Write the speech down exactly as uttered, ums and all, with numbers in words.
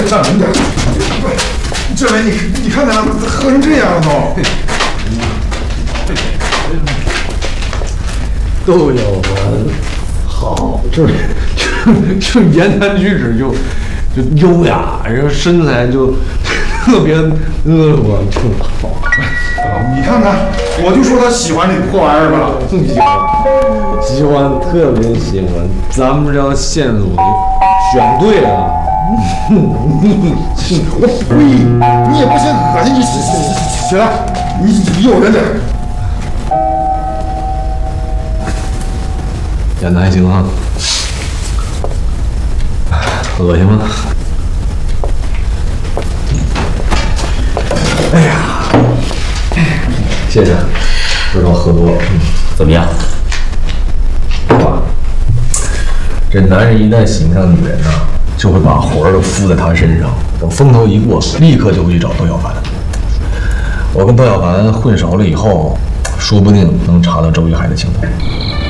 站稳点。这位，你你看他喝成这样了都。都有我好，这就言谈举止就就优雅，然后身材就特别婀娜，就好。 你看看，我就说他喜欢这破玩意儿吧。 喜欢，喜欢，特别喜欢。咱们这条线路选对了。 我呸！你也不嫌恶心，你起起起来，你诱人点。 演的还行啊。恶心吗？哎呀，谢谢，知道喝多了， 怎么样？ 爸，这男人一旦喜欢上女人呢，就会把魂儿都附在她身上，等风头一过，立刻就会去找窦小凡。我跟窦小凡混熟了以后，说不定能查到周玉海的情况。